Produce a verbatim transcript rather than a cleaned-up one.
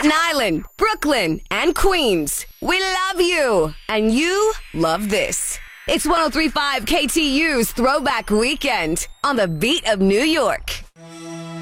Staten Island, Brooklyn, and Queens. We love you, and you love this. It's one oh three point five K T U's Throwback Weekend on the beat of New York.